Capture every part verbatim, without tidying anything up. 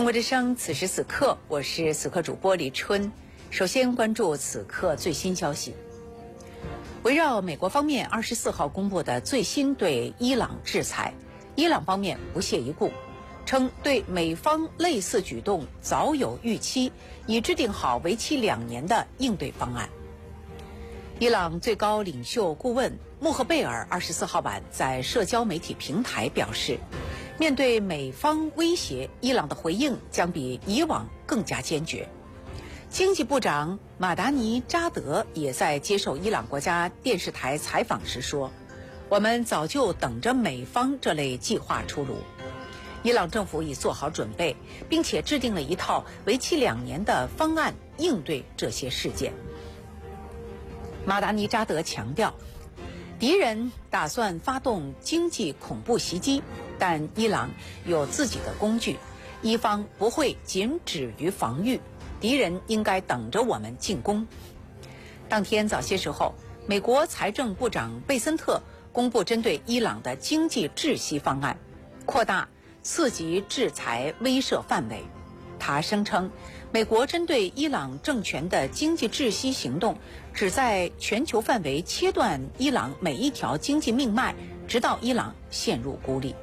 国之声，此时此刻，我是此刻主播李春。首先关注此刻最新消息。围绕美国方面二十四号公布的最新对伊朗制裁，伊朗方面不屑一顾，称对美方类似举动早有预期，已制定好为期两年的应对方案。伊朗最高领袖顾问穆赫贝尔二十四号晚在社交媒体平台表示，面对美方威胁，伊朗的回应将比以往更加坚决。经济部长马达尼扎德也在接受伊朗国家电视台采访时说，我们早就等着美方这类计划出炉。伊朗政府已做好准备，并且制定了一套为期两年的方案应对这些事件。马达尼扎德强调，敌人打算发动经济恐怖袭击，但伊朗有自己的工具，伊方不会仅止于防御，敌人应该等着我们进攻。当天早些时候，美国财政部长贝森特公布针对伊朗的经济窒息方案，扩大刺激制裁威慑范围。他声称，美国针对伊朗政权的经济窒息行动旨在全球范围切断伊朗每一条经济命脉，直到伊朗陷入孤立。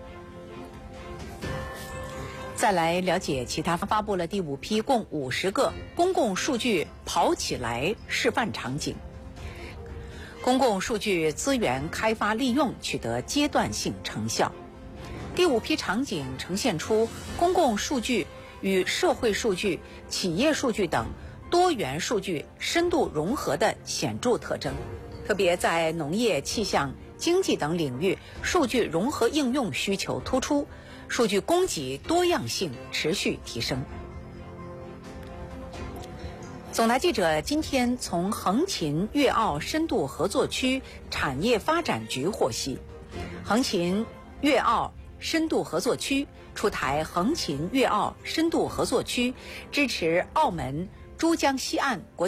再来了解其他，发布了第五批共五十个公共数据跑起来示范场景，公共数据资源开发利用取得阶段性成效。第五批场景呈现出公共数据与社会数据、企业数据等多元数据深度融合的显著特征，特别在农业、气象、经济等领域，数据融合应用需求突出，数据供给多样性持续提升。总台记者今天从横琴粤澳深度合作区产业发展局获悉，横琴粤澳深度合作区出台横琴粤澳深度合作区支持澳门珠江西岸国